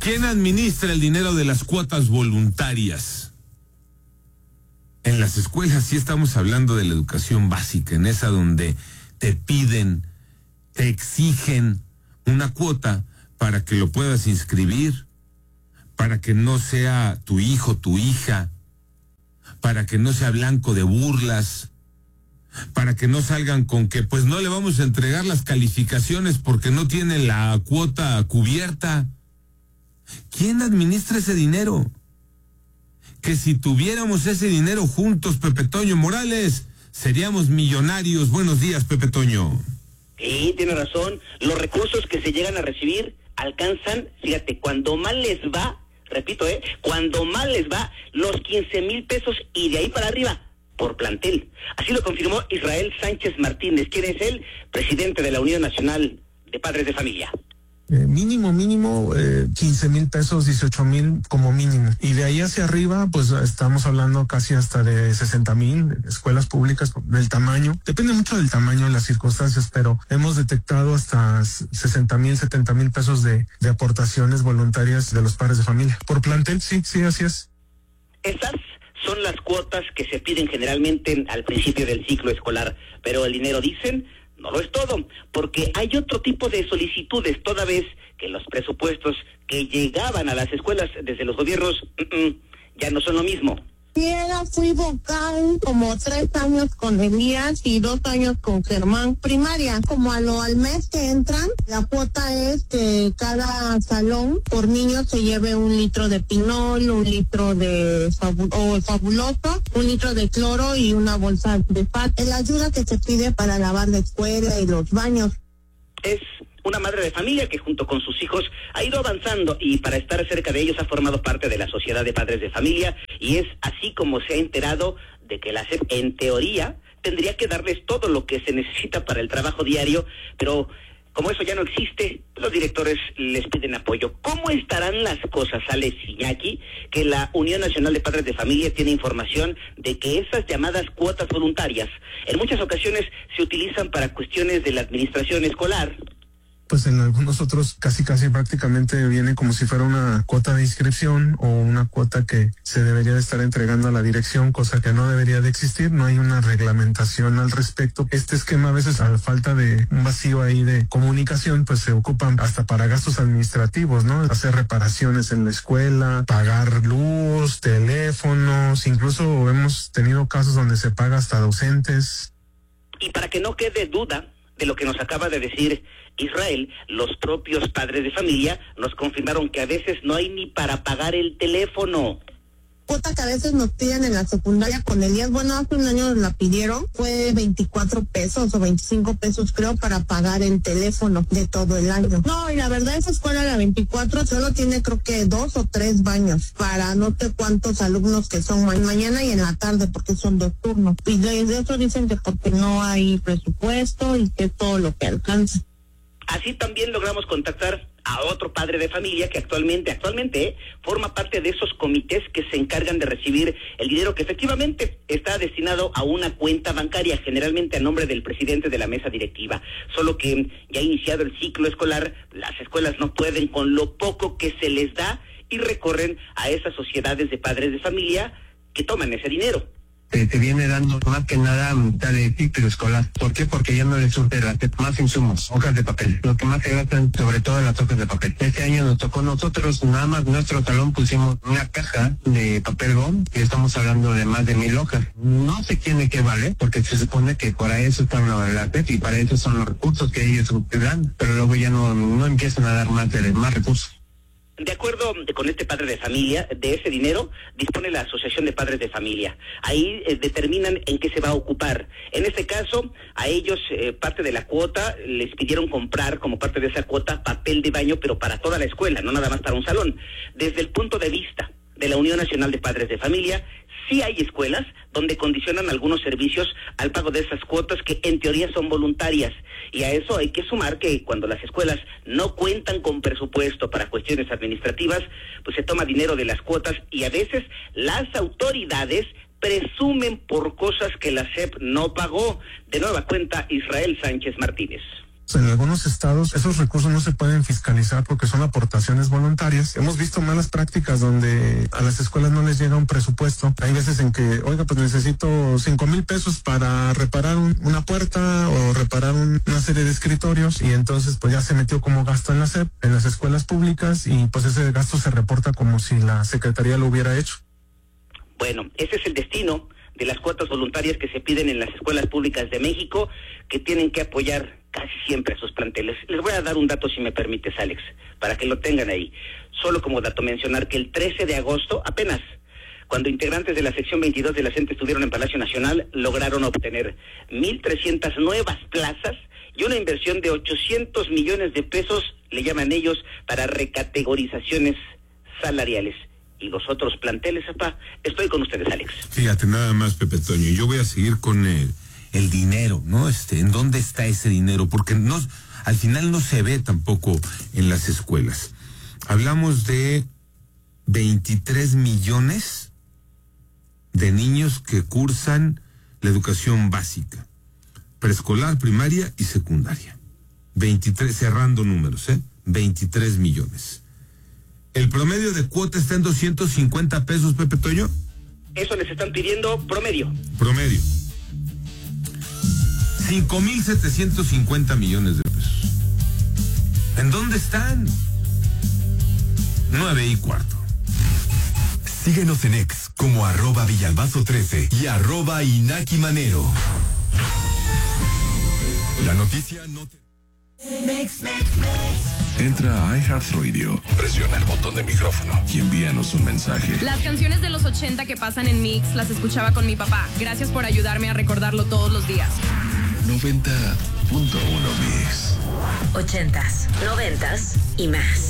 ¿Quién administra el dinero de las cuotas voluntarias? En las escuelas sí estamos hablando de la educación básica, en esa donde te piden, te exigen una cuota para que lo puedas inscribir, para que no sea tu hijo, tu hija, para que no sea blanco de burlas, para que no salgan con que pues no le vamos a entregar las calificaciones porque no tiene la cuota cubierta. ¿Quién administra ese dinero? Que si tuviéramos ese dinero juntos, Pepe Toño Morales, seríamos millonarios. Buenos días, Pepe Toño. Sí, tiene razón. Los recursos que se llegan a recibir alcanzan, fíjate, cuando mal les va, repito, cuando mal les va, los 15,000 pesos y de ahí para arriba, por plantel. Así lo confirmó Israel Sánchez Martínez, quien es el presidente de la Unión Nacional de Padres de Familia. Mínimo, 15,000 pesos, 18,000 como mínimo. Y de ahí hacia arriba, pues estamos hablando casi hasta de 60,000 escuelas públicas del tamaño. Depende mucho del tamaño de las circunstancias, pero hemos detectado hasta 60,000, 70,000 pesos de aportaciones voluntarias de los padres de familia. Por plantel, sí, así es. Estas son las cuotas que se piden generalmente al principio del ciclo escolar, pero el dinero, dicen, no lo es todo, porque hay otro tipo de solicitudes, toda vez que los presupuestos que llegaban a las escuelas desde los gobiernos ya no son lo mismo. Fui vocal como 3 años con Elías y 2 años con Germán primaria. Como al mes que entran, la cuota es que cada salón por niño se lleve 1 litro de pinol, 1 litro de fabuloso, 1 litro de cloro y una bolsa de fat. Es la ayuda que se pide para lavar la escuela y los baños. Es una madre de familia que junto con sus hijos ha ido avanzando y para estar cerca de ellos ha formado parte de la Sociedad de Padres de Familia, y es así como se ha enterado de que la SEP, en teoría, tendría que darles todo lo que se necesita para el trabajo diario, pero como eso ya no existe, los directores les piden apoyo. ¿Cómo estarán las cosas, Alex Iñaki, que la Unión Nacional de Padres de Familia tiene información de que esas llamadas cuotas voluntarias en muchas ocasiones se utilizan para cuestiones de la administración escolar? Pues en algunos otros casi prácticamente viene como si fuera una cuota de inscripción o una cuota que se debería de estar entregando a la dirección, cosa que no debería de existir. No hay una reglamentación al respecto. Este esquema, a veces a falta de un vacío ahí de comunicación, pues se ocupan hasta para gastos administrativos, ¿no? Hacer reparaciones en la escuela, pagar luz, teléfonos, incluso hemos tenido casos donde se paga hasta docentes. Y para que no quede duda de lo que nos acaba de decir Israel, los propios padres de familia nos confirmaron que a veces no hay ni para pagar el teléfono. Cuota que a veces nos piden en la secundaria con Elías, bueno, hace un año nos la pidieron, fue 24 pesos o 25 pesos creo para pagar el teléfono de todo el año. No, y la verdad esa escuela, la 24, solo tiene creo que 2 o 3 baños para no sé cuántos alumnos que son mañana y en la tarde, porque son 2 turnos. Y de eso dicen que porque no hay presupuesto y que es todo lo que alcanza. Así también logramos contactar a otro padre de familia que actualmente forma parte de esos comités que se encargan de recibir el dinero que efectivamente está destinado a una cuenta bancaria, generalmente a nombre del presidente de la mesa directiva. Solo que ya iniciado el ciclo escolar, las escuelas no pueden con lo poco que se les da y recorren a esas sociedades de padres de familia que toman ese dinero. Te viene dando más que nada mitad de ciclo escolar. ¿Por qué? Porque ya no le surte más insumos, hojas de papel. Lo que más se gastan, sobre todo las hojas de papel. Este año nos tocó nosotros, nada más nuestro salón pusimos una caja de papel gom, y estamos hablando de más de 1,000 hojas. No sé quién de qué vale, porque se supone que para eso están la PEP y para eso son los recursos que ellos dan, pero luego ya no empiezan a dar más recursos. De acuerdo con este padre de familia, de ese dinero dispone la Asociación de Padres de Familia. Ahí determinan en qué se va a ocupar. En este caso, a ellos parte de la cuota les pidieron comprar como parte de esa cuota papel de baño, pero para toda la escuela, no nada más para un salón. Desde el punto de vista de la Unión Nacional de Padres de Familia, sí hay escuelas donde condicionan algunos servicios al pago de esas cuotas que en teoría son voluntarias, y a eso hay que sumar que cuando las escuelas no cuentan con presupuesto para cuestiones administrativas, pues se toma dinero de las cuotas y a veces las autoridades presumen por cosas que la SEP no pagó. De nueva cuenta, Israel Sánchez Martínez. En algunos estados esos recursos no se pueden fiscalizar porque son aportaciones voluntarias. Hemos visto malas prácticas donde a las escuelas no les llega un presupuesto. Hay veces en que, oiga, pues necesito 5,000 pesos para reparar una puerta o reparar una serie de escritorios, y entonces pues ya se metió como gasto en la SEP, en las escuelas públicas, y pues ese gasto se reporta como si la Secretaría lo hubiera hecho. Bueno, ese es el destino de las cuotas voluntarias que se piden en las escuelas públicas de México, que tienen que apoyar casi siempre a sus planteles. Les voy a dar un dato, si me permites, Alex, para que lo tengan ahí. Solo como dato mencionar que el 13 de agosto, apenas, cuando integrantes de la sección 22 de la CENTE estuvieron en Palacio Nacional, lograron obtener 1,300 nuevas plazas y una inversión de 800 millones de pesos, le llaman ellos, para recategorizaciones salariales. Y los otros planteles, estoy con ustedes, Alex. Fíjate, nada más, Pepe Toño, yo voy a seguir con el dinero, ¿no? ¿En dónde está ese dinero? Porque no, al final no se ve tampoco en las escuelas. Hablamos de 23 millones de niños que cursan la educación básica, preescolar, primaria y secundaria. 23, cerrando números, 23 millones. ¿El promedio de cuota está en 250 pesos, Pepe Toño? Eso les están pidiendo promedio. Promedio. 5,750 millones de pesos. ¿En dónde están? 9:15. Síguenos en X como @Villalbazo13 y @InakiManero. La noticia no te... Entra a iHeartRadio, presiona el botón de micrófono y envíanos un mensaje. Las canciones de los 80 que pasan en Mix las escuchaba con mi papá. Gracias por ayudarme a recordarlo todos los días. 90.1 Mix. 80s, 90s y más.